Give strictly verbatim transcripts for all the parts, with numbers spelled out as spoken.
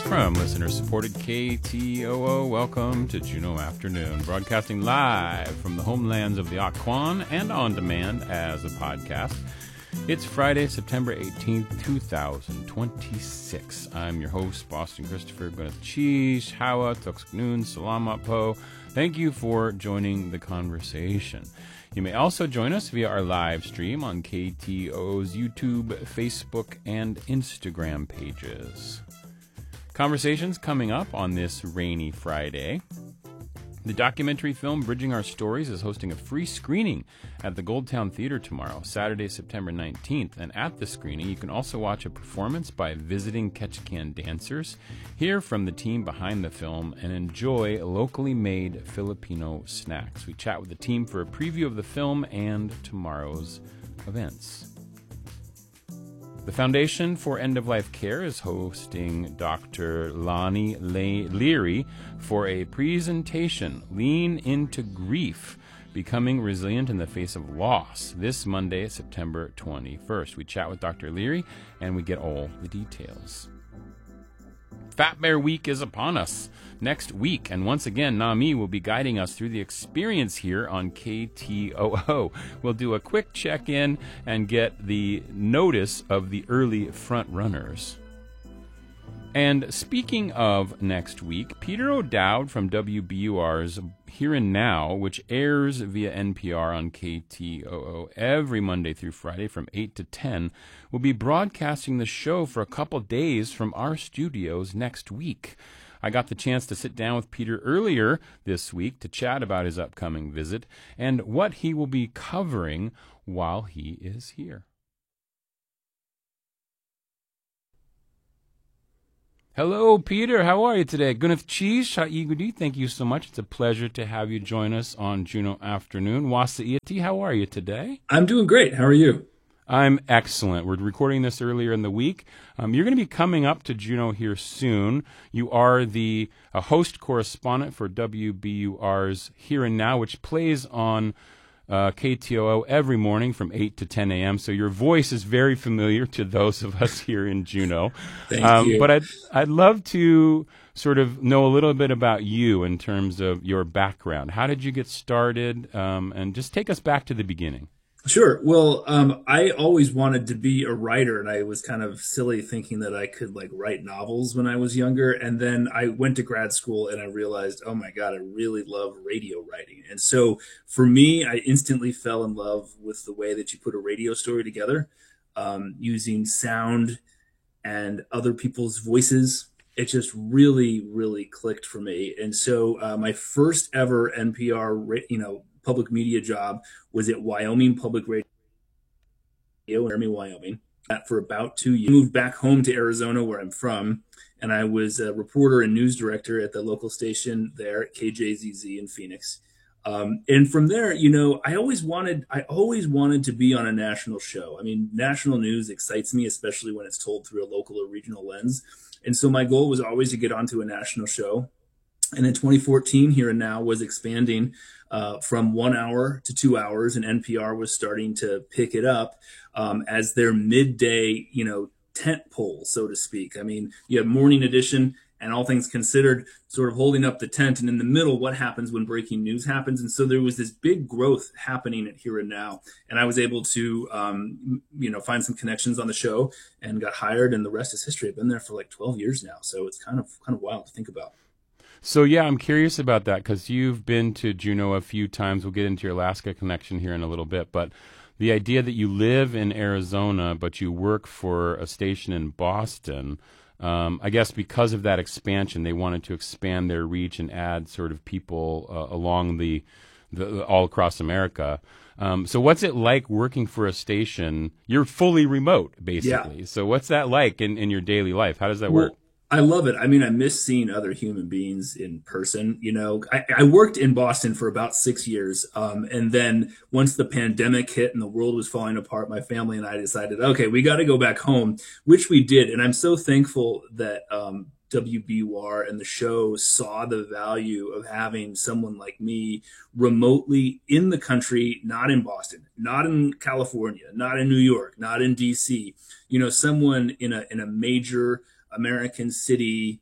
from listener-supported K T O O. Welcome to Juneau Afternoon, broadcasting live from the homelands of the Occoquan and on demand as a podcast. It's Friday, September eighteenth, two thousand twenty-six. I'm your host, Boston Christopher. Gwyneth Cheese, Hawa, Tuxknoon, Salamat Po. Thank you for joining the conversation. You may also join us via our live stream on K T O O's YouTube, Facebook, and Instagram pages. Conversations coming up on this rainy Friday. The documentary film Bridging Our Stories is hosting a free screening at the Goldtown Theater tomorrow, Saturday, September nineteenth. And at the screening, you can also watch a performance by visiting Ketchikan dancers, hear from the team behind the film, and enjoy locally made Filipino snacks. We chat with the team for a preview of the film and tomorrow's events. The Foundation for End-of-Life Care is hosting Doctor Lonnie Le- Leary for a presentation, Lean into Grief, Becoming Resilient in the Face of Loss, this Monday, September twenty-first. We chat with Doctor Leary, and we get all the details. Fat Bear Week is upon us next week, and once again, Nami will be guiding us through the experience here on K T O O. We'll do a quick check-in and get the notice of the early front runners. And speaking of next week, Peter O'Dowd from W B U R's Here and Now, which airs via N P R on K T O O every Monday through Friday from eight to ten, will be broadcasting the show for a couple days from our studios next week. I got the chance to sit down with Peter earlier this week to chat about his upcoming visit and what he will be covering while he is here. Hello, Peter. How are you today? Gwyneth Cheese, Shaigudi, thank you so much. It's a pleasure to have you join us on Juneau Afternoon. Wasa Iati, how are you today? I'm doing great. How are you? I'm excellent. We're recording this earlier in the week. Um, you're going to be coming up to Juneau here soon. You are the uh, host correspondent for W B U R's Here and Now, which plays on uh, K T O O every morning from eight to ten a.m. So your voice is very familiar to those of us here in Juneau. Thank um, you. But I'd, I'd love to sort of know a little bit about you in terms of your background. How did you get started? Um, and just take us back to the beginning. Sure. Well, um, I always wanted to be a writer, and I was kind of silly thinking that I could like write novels when I was younger. And then I went to grad school and I realized, oh my God, I really love radio writing. And so for me, I instantly fell in love with the way that you put a radio story together, um, using sound and other people's voices. It just really, really clicked for me. And so uh, my first ever N P R, you know, public media job was at Wyoming Public Radio in Laramie, Wyoming. For about two years, I moved back home to Arizona, where I'm from, and I was a reporter and news director at the local station there at K J Z Z in Phoenix. Um, and from there, you know, I always wanted, I always wanted to be on a national show. I mean, national news excites me, especially when it's told through a local or regional lens. And so my goal was always to get onto a national show. And in twenty fourteen, Here and Now was expanding uh, from one hour to two hours, and N P R was starting to pick it up um, as their midday, you know, tent pole, so to speak. I mean, you have Morning Edition and All Things Considered sort of holding up the tent, and in the middle, what happens when breaking news happens. And so there was this big growth happening at Here and Now, and I was able to, um, you know, find some connections on the show and got hired, and the rest is history. I've been there for like twelve years now, so it's kind of kind of wild to think about. So, yeah, I'm curious about that because you've been to Juneau a few times. We'll get into your Alaska connection here in a little bit. But the idea that you live in Arizona, but you work for a station in Boston, um, I guess because of that expansion, they wanted to expand their reach and add sort of people uh, along the, the all across America. Um, so what's it like working for a station? You're fully remote, basically. Yeah. So what's that like in, in your daily life? How does that Well, work? I love it. I mean, I miss seeing other human beings in person. You know, I, I worked in Boston for about six years. Um, and then once the pandemic hit and the world was falling apart, my family and I decided, okay, we got to go back home, which we did. And I'm so thankful that um, W B U R and the show saw the value of having someone like me remotely in the country, not in Boston, not in California, not in New York, not in D C, you know, someone in a, in a major American city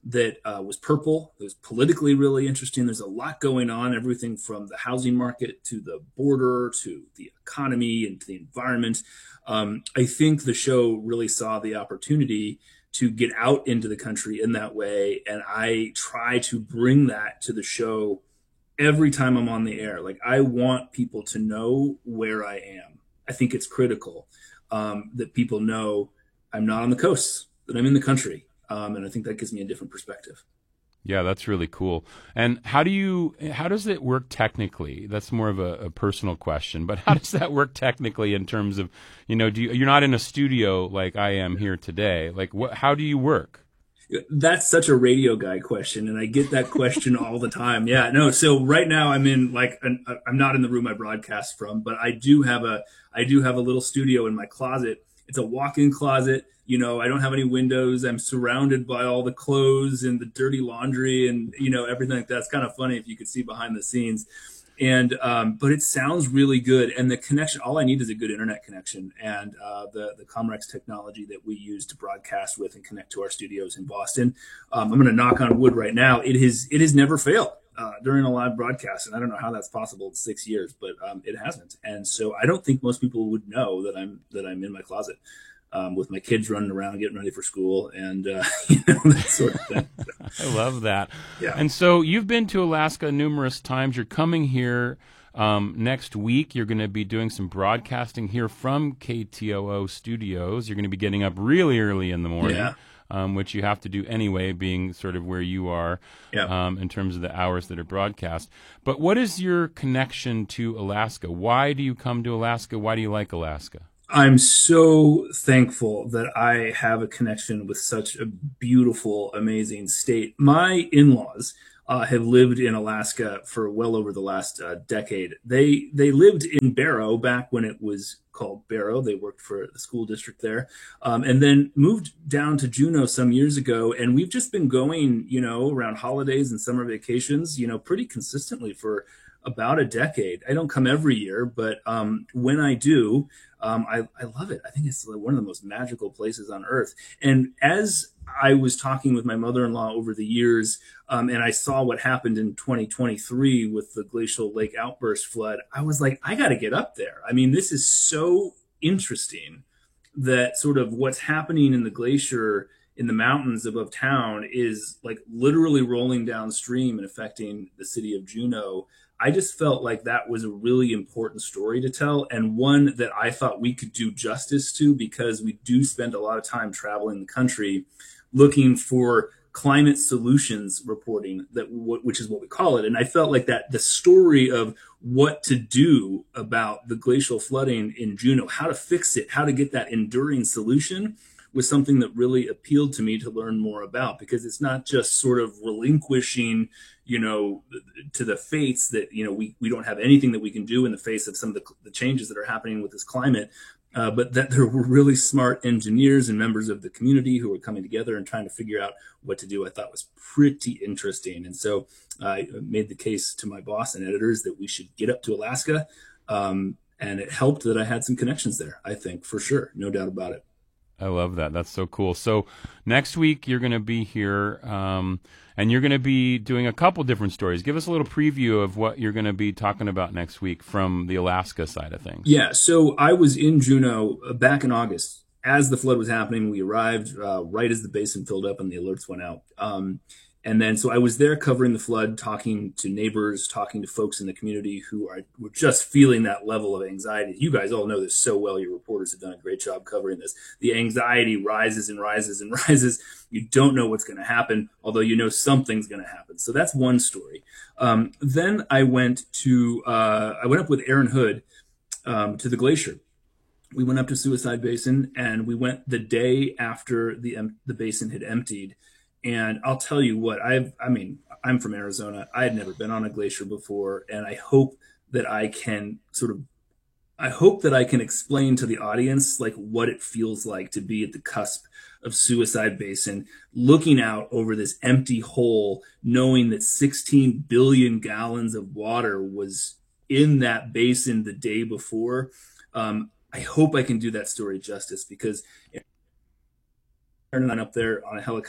that uh, was purple. It was politically really interesting. There's a lot going on, everything from the housing market to the border to the economy and to the environment. Um, I think the show really saw the opportunity to get out into the country in that way. And I try to bring that to the show every time I'm on the air. Like, I want people to know where I am. I think it's critical um, that people know I'm not on the coast, that I'm in the country. Um, and I think that gives me a different perspective. Yeah, that's really cool. And how do you, how does it work technically? That's more of a, a personal question, but how does that work technically in terms of, you know, do you, you're not in a studio like I am here today. Like, what, how do you work? That's such a radio guy question, and I get that question all the time. Yeah, no. So right now I'm in like an, I'm not in the room I broadcast from, but I do have a I do have a little studio in my closet. It's a walk-in closet. You know, I don't have any windows. I'm surrounded by all the clothes and the dirty laundry and, you know, everything like that. It's kind of funny if you could see behind the scenes. And, um, but it sounds really good. And the connection, all I need is a good internet connection. And, uh, the, the Comrex technology that we use to broadcast with and connect to our studios in Boston. Um, I'm going to knock on wood right now. It has, it has never failed, uh, during a live broadcast. And I don't know how that's possible in six years, but, um, it hasn't. And so I don't think most people would know that I'm, that I'm in my closet. Um, with my kids running around getting ready for school and, uh, you know, that sort of thing. So, I love that. Yeah. And so you've been to Alaska numerous times. You're coming here um, next week. You're going to be doing some broadcasting here from K T O O studios. You're going to be getting up really early in the morning, Yeah. um, which you have to do anyway, being sort of where you are Yeah. um, in terms of the hours that are broadcast. But what is your connection to Alaska? Why do you come to Alaska? Why do you like Alaska? I'm so thankful that I have a connection with such a beautiful, amazing state. My in-laws uh, have lived in Alaska for well over the last uh, decade. They they lived in Barrow back when it was called Barrow. They worked for the school district there, um, and then moved down to Juneau some years ago. And we've just been going, you know, around holidays and summer vacations, you know, pretty consistently for about a decade. I don't come every year, but um, when I do, um, I, I love it. I think it's one of the most magical places on earth. And as I was talking with my mother-in-law over the years, um, and I saw what happened in twenty twenty-three with the glacial lake outburst flood, I was like, I got to get up there. I mean, this is so interesting that sort of what's happening in the glacier in the mountains above town is like literally rolling downstream and affecting the city of Juneau. I just felt like that was a really important story to tell, and one that I thought we could do justice to, because we do spend a lot of time traveling the country looking for climate solutions reporting, that which is what we call it. And I felt like that the story of what to do about the glacial flooding in Juneau, how to fix it, how to get that enduring solution, was something that really appealed to me to learn more about, because it's not just sort of relinquishing, you know, to the fates that, you know, we, we don't have anything that we can do in the face of some of the, the changes that are happening with this climate, uh, but that there were really smart engineers and members of the community who were coming together and trying to figure out what to do. I thought was pretty interesting. And so I made the case to my boss and editors that we should get up to Alaska. Um, and it helped that I had some connections there, I think, for sure. No doubt about it. I love that. That's so cool. So next week you're going to be here, um, and you're going to be doing a couple different stories. Give us a little preview of what you're going to be talking about next week from the Alaska side of things. Yeah. So I was in Juneau uh, back in August as the flood was happening. We arrived uh, right as the basin filled up and the alerts went out. Um, And then, so I was there covering the flood, talking to neighbors, talking to folks in the community who are were just feeling that level of anxiety. You guys all know this so well. Your reporters have done a great job covering this. The anxiety rises and rises and rises. You don't know what's going to happen, although you know something's going to happen. So that's one story. Um, then I went to, uh, I went up with Aaron Hood um, to the glacier. We went up to Suicide Basin, and we went the day after the the basin had emptied. And I'll tell you what, I've, I mean, I'm from Arizona. I had never been on a glacier before. And I hope that I can sort of, I hope that I can explain to the audience, like, what it feels like to be at the cusp of Suicide Basin, looking out over this empty hole, knowing that sixteen billion gallons of water was in that basin the day before. Um, I hope I can do that story justice, because Aaron and I up there on a helicopter,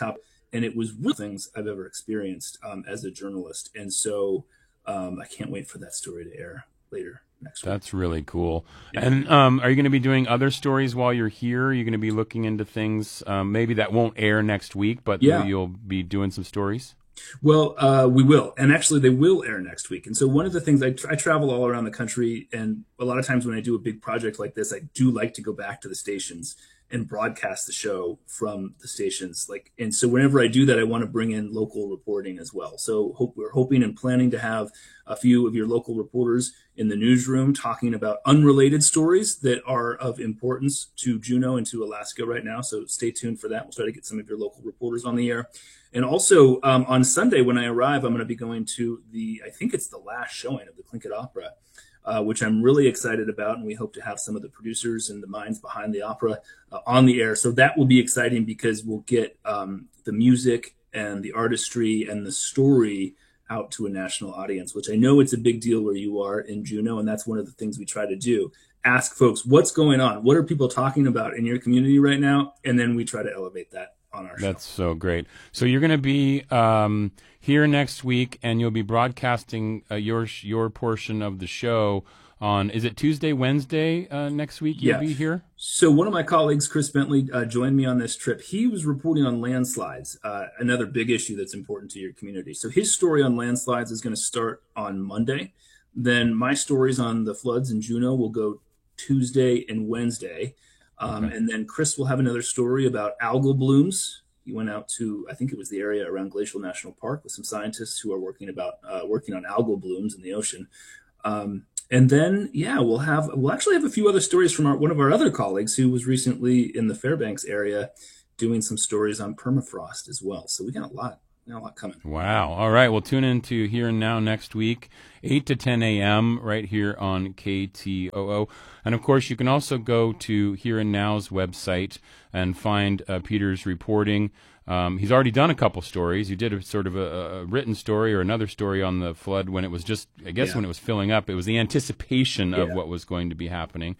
and it was real things I've ever experienced um, as a journalist. And so um, I can't wait for that story to air later next week. That's really cool. Yeah. And um, are you going to be doing other stories while you're here? Are you going to be looking into things um, maybe that won't air next week, but yeah. you'll be doing some stories? Well, uh, we will. And actually, they will air next week. And so one of the things, I, I travel all around the country. And a lot of times when I do a big project like this, I do like to go back to the stations and broadcast the show from the stations. Like, and so whenever I do that, I want to bring in local reporting as well. So hope, we're hoping and planning to have a few of your local reporters in the newsroom talking about unrelated stories that are of importance to Juneau and to Alaska right now. So stay tuned for that. We'll try to get some of your local reporters on the air. And also um, on Sunday when I arrive, I'm going to be going to the, I think it's the last showing of the Tlingit Opera, uh, which I'm really excited about. And we hope to have some of the producers and the minds behind the opera uh, on the air. So that will be exciting because we'll get um, the music and the artistry and the story out to a national audience, which I know it's a big deal where you are in Juneau. And that's one of the things we try to do. Ask folks, what's going on? What are people talking about in your community right now? And then we try to elevate that on our show. That's so great. So you're going to be um, here next week, and you'll be broadcasting uh, your your portion of the show on, is it Tuesday, Wednesday uh, next week you'll yeah. be here? So one of my colleagues, Chris Bentley, uh, joined me on this trip. He was reporting on landslides, uh, another big issue that's important to your community. So his story on landslides is going to start on Monday. Then my stories on the floods in Juneau will go Tuesday and Wednesday. Um, okay. And then Chris will have another story about algal blooms. He went out to, I think it was the area around Glacial National Park with some scientists who are working about uh, working on algal blooms in the ocean. Um, and then, yeah, we'll have, we'll actually have a few other stories from our, one of our other colleagues who was recently in the Fairbanks area doing some stories on permafrost as well. So we got a lot. A lot coming. Wow. All right. Well, tune in to Here and Now next week, eight to ten a.m. right here on K T O O. And, of course, you can also go to Here and Now's website and find uh, Peter's reporting. Um, he's already done a couple stories. You did a sort of a, a written story or another story on the flood when it was just, I guess, yeah. when it was filling up. It was the anticipation of yeah. what was going to be happening.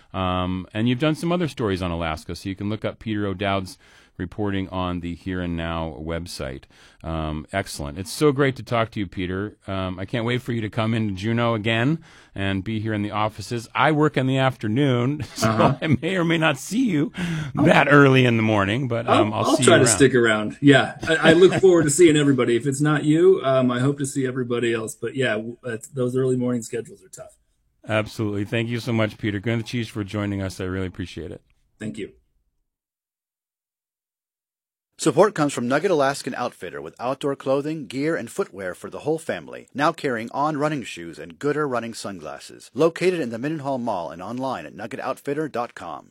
Um, and you've done some other stories on Alaska, so you can look up Peter O'Dowd's reporting on the Here and Now website. Um, excellent. It's so great to talk to you, Peter. Um, I can't wait for you to come into Juneau again and be here in the offices. I work in the afternoon, so uh-huh. I may or may not see you that early in the morning, but um, I'll, I'll see try you to around. stick around. Yeah, I, I look forward to seeing everybody. If it's not you, um, I hope to see everybody else. But yeah, those early morning schedules are tough. Absolutely. Thank you so much, Peter. Good cheese for joining us. I really appreciate it. Thank you. Support comes from Nugget Alaskan Outfitter with outdoor clothing, gear, and footwear for the whole family. Now carrying On running shoes and Gooder running sunglasses. Located in the Mendenhall Mall and online at nugget outfitter dot com.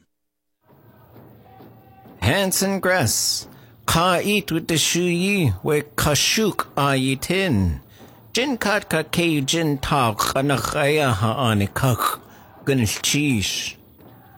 Hanson Grass. Ka eat with the shuyi we kashuk ayitin. Jin kat ka ke jin tak anakaya ha anikak. Gunnish cheese.